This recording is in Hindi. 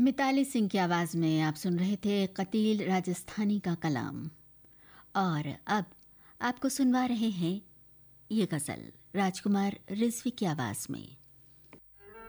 मिताली सिंह की आवाज़ में आप सुन रहे थे कतील राजस्थानी का कलाम। और अब आपको सुनवा रहे हैं ये गज़ल राजकुमार रिजवी की आवाज़ में।